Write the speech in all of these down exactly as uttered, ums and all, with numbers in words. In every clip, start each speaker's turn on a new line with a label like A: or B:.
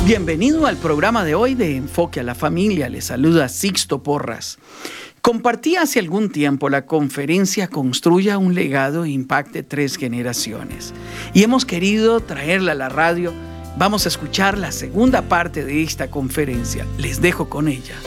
A: Bienvenido al programa de hoy de Enfoque a la Familia. Le saluda Sixto Porras. Compartí hace algún tiempo la conferencia Construya un legado e impacte tres generaciones. Y hemos querido traerla a la radio. Vamos a escuchar la segunda parte de esta conferencia. Les dejo con ella.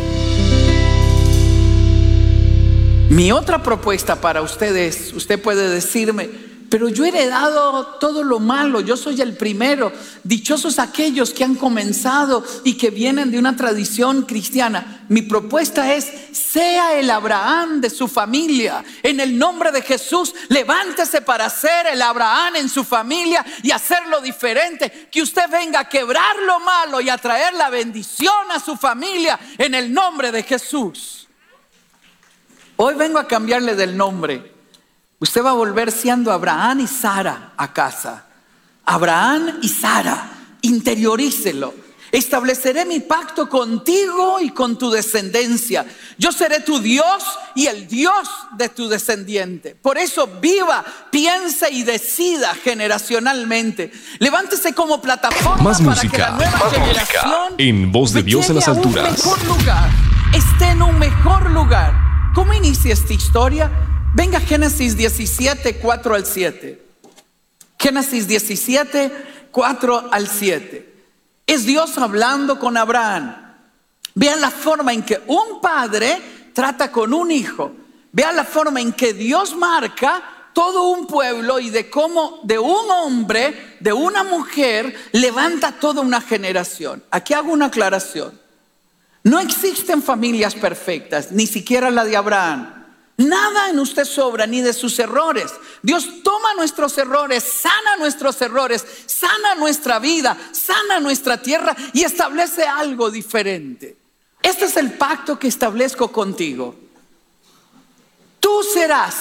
A: Mi otra propuesta para ustedes, usted puede decirme, pero yo he heredado todo lo malo, yo soy el primero. Dichosos aquellos que han comenzado y que vienen de una tradición cristiana. Mi propuesta es, sea el Abraham de su familia. En el nombre de Jesús, levántese para ser el Abraham en su familia y hacerlo diferente. Que usted venga a quebrar lo malo y a traer la bendición a su familia en el nombre de Jesús. Hoy vengo a cambiarle del nombre. Usted va a volver siendo Abraham y Sara a casa. Abraham y Sara, interiorícelo. Estableceré mi pacto contigo y con tu descendencia. Yo seré tu Dios y el Dios de tu descendiente. Por eso viva, piense y decida generacionalmente. Levántese como plataforma
B: más
A: para
B: música,
A: que la nueva
B: más
A: generación
B: música, en voz de Dios en las alturas.
A: Esté en un mejor lugar. Esté en un mejor lugar. ¿Cómo inicia esta historia? Venga, Génesis diecisiete, cuatro al siete. Génesis diecisiete, cuatro al siete. Es Dios hablando con Abraham. Vean la forma en que un padre trata con un hijo. Vean la forma en que Dios marca todo un pueblo y de cómo de un hombre, de una mujer, levanta toda una generación. Aquí hago una aclaración. No existen familias perfectas, ni siquiera la de Abraham. Nada en usted sobra, ni de sus errores. Dios toma nuestros errores, sana nuestros errores, sana nuestra vida, sana nuestra tierra y establece algo diferente. Este es el pacto que establezco contigo. Tú serás.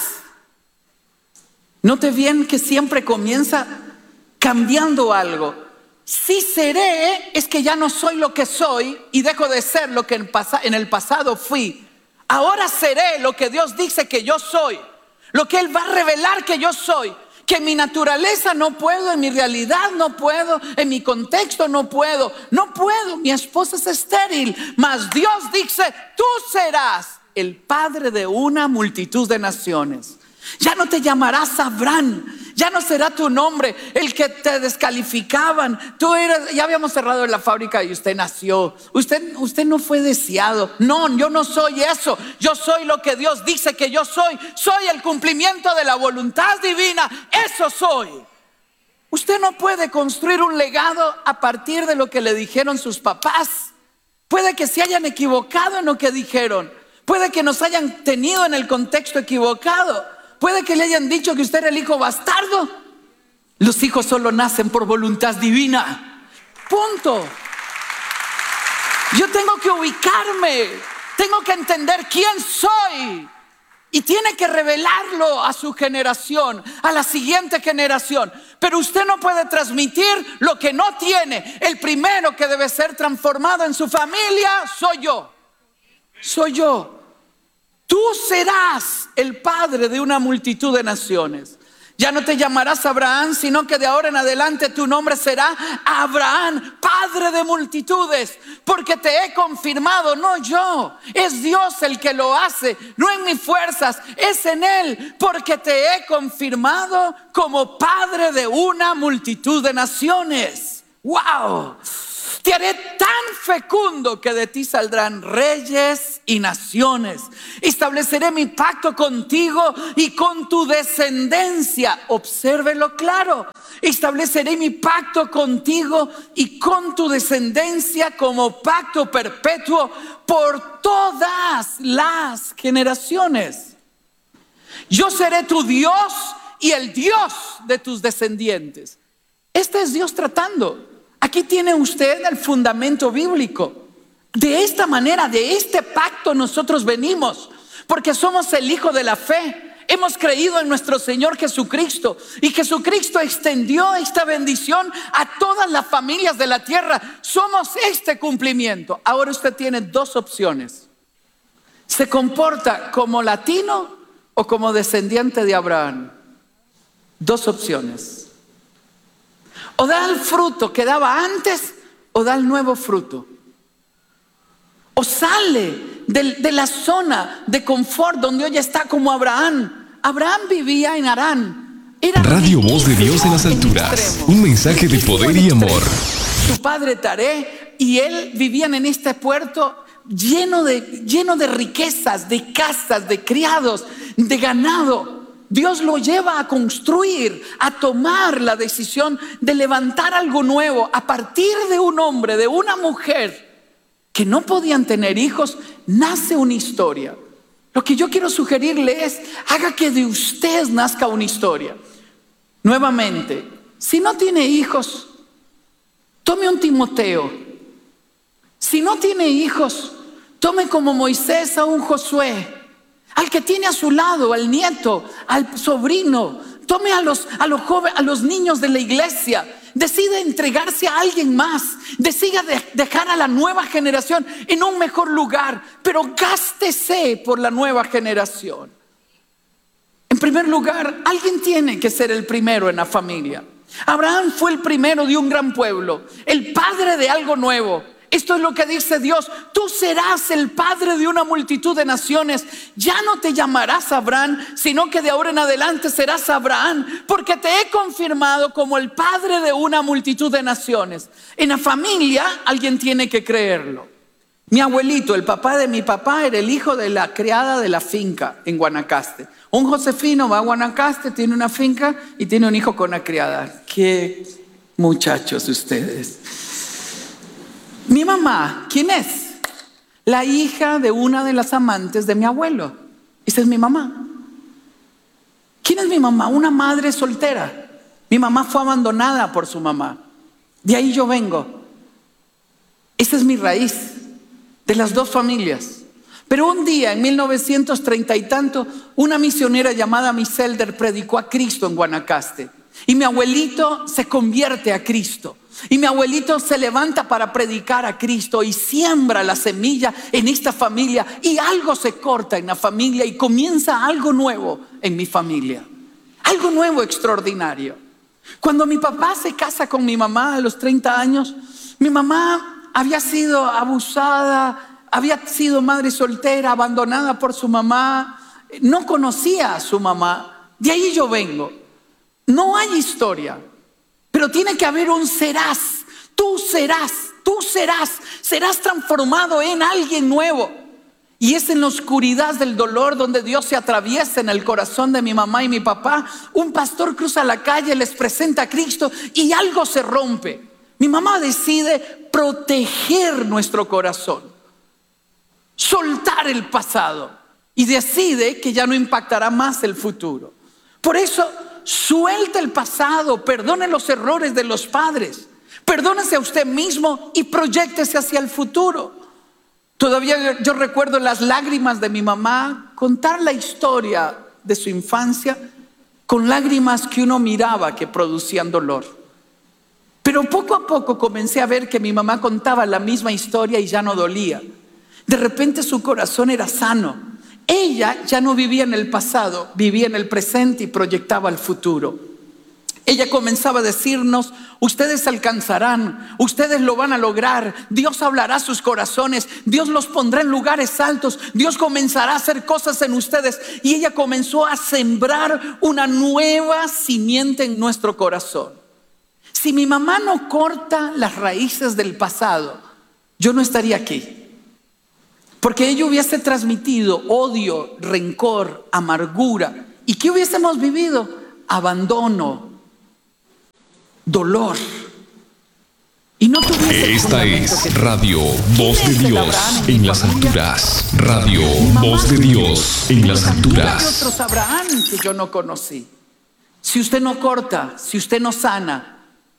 A: Note bien que siempre comienza cambiando algo. Si seré, es que ya no soy lo que soy y dejo de ser lo que en el pasado fui. Ahora seré lo que Dios dice que yo soy, lo que Él va a revelar que yo soy, que en mi naturaleza no puedo, en mi realidad no puedo, en mi contexto no puedo, no puedo, mi esposa es estéril, mas Dios dice, tú serás el padre de una multitud de naciones. Ya no te llamarás Abraham, ya no será tu nombre el que te descalificaban. Tú eres, ya habíamos cerrado la fábrica y usted nació. Usted, usted no fue deseado. No, yo no soy eso. Yo soy lo que Dios dice que yo soy. Soy el cumplimiento de la voluntad divina. Eso soy. Usted no puede construir un legado a partir de lo que le dijeron sus papás. Puede que se hayan equivocado en lo que dijeron. Puede que nos hayan tenido en el contexto equivocado. Puede que le hayan dicho que usted era el hijo bastardo. Los hijos solo nacen por voluntad divina. Punto. Yo tengo que ubicarme. Tengo que entender quién soy. Y tiene que revelarlo a su generación, a la siguiente generación. Pero usted no puede transmitir lo que no tiene. El primero que debe ser transformado en su familia soy yo. Soy yo. Tú serás el padre de una multitud de naciones. Ya no te llamarás Abraham, sino que de ahora en adelante tu nombre será Abraham, padre de multitudes, porque te he confirmado, no yo, es Dios el que lo hace, no en mis fuerzas, es en Él, porque te he confirmado como padre de una multitud de naciones. ¡Wow! Te haré tan fecundo que de ti saldrán reyes y naciones. Estableceré mi pacto contigo y con tu descendencia. Obsérvelo claro. Estableceré mi pacto contigo y con tu descendencia como pacto perpetuo por todas las generaciones. Yo seré tu Dios y el Dios de tus descendientes. Este es Dios tratando. Aquí tiene usted el fundamento bíblico. De esta manera, de este pacto nosotros venimos, porque somos el hijo de la fe. Hemos creído en nuestro Señor Jesucristo y Jesucristo extendió esta bendición a todas las familias de la tierra. Somos este cumplimiento. Ahora usted tiene dos opciones. ¿Se comporta como latino o como descendiente de Abraham? Dos opciones. O da el fruto que daba antes o da el nuevo fruto. O sale de, de la zona de confort donde hoy está como Abraham. Abraham vivía en Harán. Era
B: Radio Voz de Dios en las alturas. Un mensaje de poder y amor.
A: Su padre Taré y él vivían en este puerto lleno de, lleno de riquezas, de casas, de criados, de ganado. Dios lo lleva a construir, a tomar la decisión de levantar algo nuevo a partir de un hombre, de una mujer que no podían tener hijos. Nace una historia. Lo que yo quiero sugerirle es: haga que de usted nazca una historia. Nuevamente, si no tiene hijos, tome un Timoteo. Si no tiene hijos, tome como Moisés a un Josué. Al que tiene a su lado, al nieto, al sobrino. Tome a los, a los jóvenes, a los niños de la iglesia. Decide entregarse a alguien más. Decida de, dejar a la nueva generación en un mejor lugar. Pero gástese por la nueva generación. En primer lugar, alguien tiene que ser el primero en la familia. Abraham fue el primero de un gran pueblo, el padre de algo nuevo. Esto es lo que dice Dios: tú serás el padre de una multitud de naciones. Ya no te llamarás Abraham, sino que de ahora en adelante serás Abraham, porque te he confirmado como el padre de una multitud de naciones. En la familia alguien tiene que creerlo. Mi abuelito, el papá de mi papá, era el hijo de la criada de la finca en Guanacaste. Un josefino va a Guanacaste, tiene una finca y tiene un hijo con una criada. Qué muchachos ustedes. Mi mamá, ¿quién es? La hija de una de las amantes de mi abuelo. Esa es mi mamá. ¿Quién es mi mamá? Una madre soltera. Mi mamá fue abandonada por su mamá. De ahí yo vengo. Esa es mi raíz, de las dos familias. Pero un día, en mil novecientos treinta y tanto, una misionera llamada Miss Elder predicó a Cristo en Guanacaste. Y mi abuelito se convierte a Cristo. Y mi abuelito se levanta para predicar a Cristo y siembra la semilla en esta familia. Y algo se corta en la familia y comienza algo nuevo en mi familia. Algo nuevo, extraordinario. Cuando mi papá se casa con mi mamá a los treinta años, mi mamá había sido abusada, había sido madre soltera, abandonada por su mamá. No conocía a su mamá. De ahí yo vengo. No hay historia. Pero tiene que haber un serás. Tú serás, tú serás, serás transformado en alguien nuevo. Y es en la oscuridad del dolor donde Dios se atraviesa en el corazón de mi mamá y mi papá. Un pastor cruza la calle, les presenta a Cristo y algo se rompe. Mi mamá decide proteger nuestro corazón, soltar el pasado, y decide que ya no impactará más el futuro. Por eso, suelta el pasado, perdone los errores de los padres, perdónese a usted mismo y proyéctese hacia el futuro. Todavía yo recuerdo las lágrimas de mi mamá contar la historia de su infancia con lágrimas que uno miraba que producían dolor. Pero poco a poco comencé a ver que mi mamá contaba la misma historia y ya no dolía. De repente su corazón era sano. Ella ya no vivía en el pasado, vivía en el presente y proyectaba el futuro. Ella comenzaba a decirnos: ustedes alcanzarán, ustedes lo van a lograr, Dios hablará a sus corazones, Dios los pondrá en lugares altos, Dios comenzará a hacer cosas en ustedes. Y ella comenzó a sembrar una nueva simiente en nuestro corazón. Si mi mamá no corta las raíces del pasado, yo no estaría aquí. Porque ella hubiese transmitido odio, rencor, amargura. ¿Y qué hubiésemos vivido? Abandono, dolor. Y no tuviese.
B: Esta es Radio Voz de Dios en las alturas. Radio Voz de Dios en las alturas.
A: Hay otros Abraham que yo no conocí. Si usted no corta, si usted no sana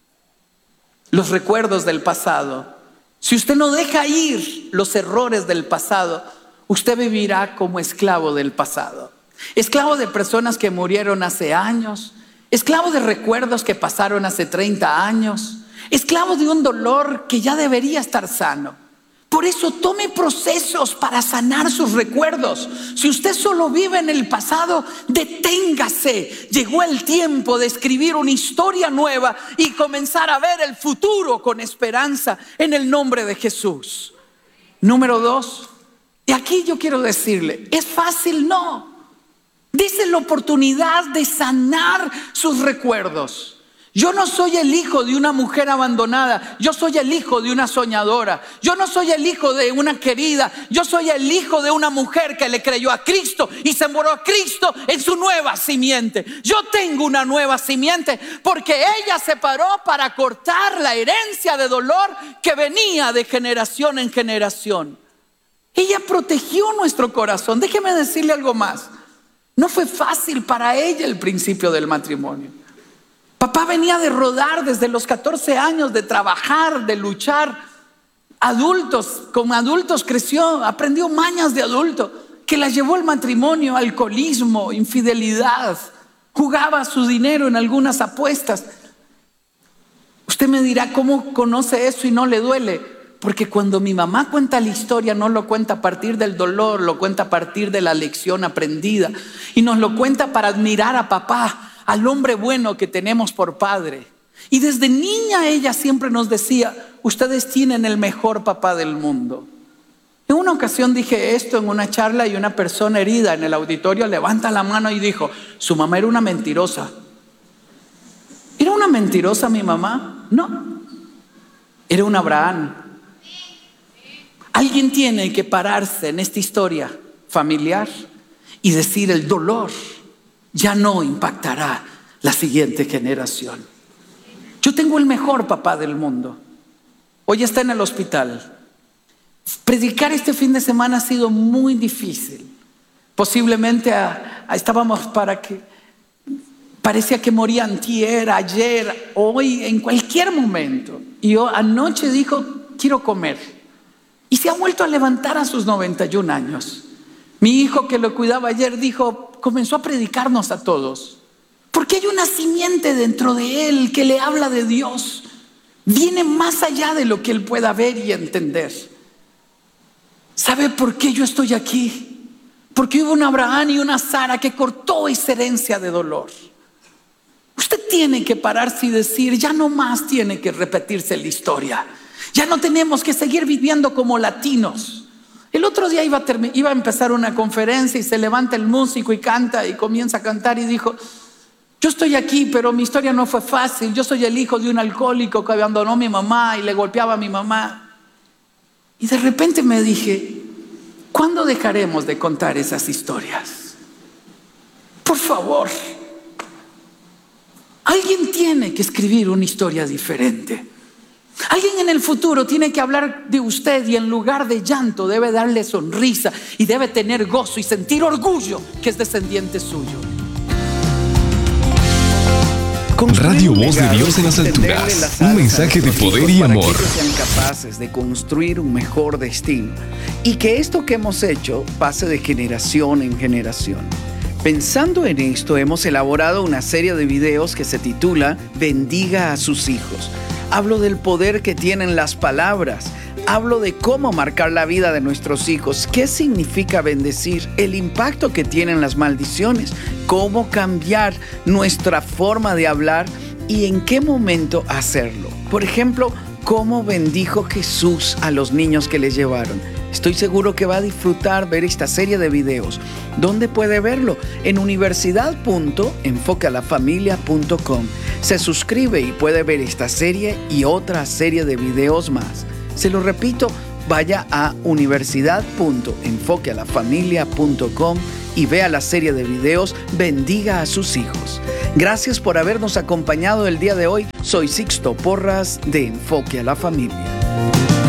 A: los recuerdos del pasado, si usted no deja ir los errores del pasado, usted vivirá como esclavo del pasado. Esclavo de personas que murieron hace años, esclavo de recuerdos que pasaron hace treinta años, esclavo de un dolor que ya debería estar sano. Por eso tome procesos para sanar sus recuerdos. Si usted solo vive en el pasado, deténgase. Llegó el tiempo de escribir una historia nueva y comenzar a ver el futuro con esperanza en el nombre de Jesús. Número dos, y aquí yo quiero decirle, ¿es fácil? No. Dice la oportunidad de sanar sus recuerdos. Yo no soy el hijo de una mujer abandonada, yo soy el hijo de una soñadora. Yo no soy el hijo de una querida, yo soy el hijo de una mujer que le creyó a Cristo y sembró a Cristo en su nueva simiente. Yo tengo una nueva simiente porque ella se paró para cortar la herencia de dolor que venía de generación en generación. Ella protegió nuestro corazón. Déjeme decirle algo más. No fue fácil para ella el principio del matrimonio. Papá venía de rodar desde los catorce años, de trabajar, de luchar. Adultos, como adultos creció, aprendió mañas de adulto que las llevó al matrimonio, alcoholismo, infidelidad. Jugaba su dinero en algunas apuestas. Usted me dirá, ¿cómo conoce eso y no le duele? Porque cuando mi mamá cuenta la historia, no lo cuenta a partir del dolor, lo cuenta a partir de la lección aprendida. Y nos lo cuenta para admirar a papá, al hombre bueno que tenemos por padre. Y desde niña ella siempre nos decía, ustedes tienen el mejor papá del mundo. En una ocasión dije esto en una charla y una persona herida en el auditorio levanta la mano y dijo, su mamá era una mentirosa. ¿Era una mentirosa mi mamá? No, era un Abraham. Alguien tiene que pararse en esta historia familiar y decir, el dolor ya no impactará la siguiente generación. Yo tengo el mejor papá del mundo. Hoy está en el hospital. Predicar este fin de semana ha sido muy difícil. Posiblemente a, a, estábamos para que parecía que moría antier, ayer, hoy, en cualquier momento. Y yo, anoche dijo, quiero comer. Y se ha vuelto a levantar a sus noventa y un años. Mi hijo que lo cuidaba ayer dijo, comenzó a predicarnos a todos. Porque hay una simiente dentro de él que le habla de Dios. Viene más allá de lo que él pueda ver y entender. ¿Sabe por qué yo estoy aquí? Porque hubo un Abraham y una Sara que cortó esa herencia de dolor. Usted tiene que pararse y decir, ya no más tiene que repetirse la historia. Ya no tenemos que seguir viviendo como latinos. El otro día iba a, term- iba a empezar una conferencia y se levanta el músico y canta y comienza a cantar y dijo, yo estoy aquí, pero mi historia no fue fácil. Yo soy el hijo de un alcohólico que abandonó a mi mamá y le golpeaba a mi mamá. Y de repente me dije, ¿cuándo dejaremos de contar esas historias? Por favor, alguien tiene que escribir una historia diferente. Alguien en el futuro tiene que hablar de usted y en lugar de llanto debe darle sonrisa y debe tener gozo y sentir orgullo que es descendiente suyo.
B: Radio Voz de Dios en las alturas. Un mensaje de poder y amor.
A: Para que ellos sean capaces de construir un mejor destino y que esto que hemos hecho pase de generación en generación. Pensando en esto, hemos elaborado una serie de videos que se titula Bendiga a sus hijos. Hablo del poder que tienen las palabras. Hablo de cómo marcar la vida de nuestros hijos. ¿Qué significa bendecir? El impacto que tienen las maldiciones. Cómo cambiar nuestra forma de hablar y en qué momento hacerlo. Por ejemplo, cómo bendijo Jesús a los niños que les llevaron. Estoy seguro que va a disfrutar ver esta serie de videos. ¿Dónde puede verlo? En universidad punto enfoque a la familia punto com. Se suscribe y puede ver esta serie y otra serie de videos más. Se lo repito, vaya a universidad punto enfoque a la familia punto com y vea la serie de videos Bendiga a sus hijos. Gracias por habernos acompañado el día de hoy. Soy Sixto Porras de Enfoque a la Familia.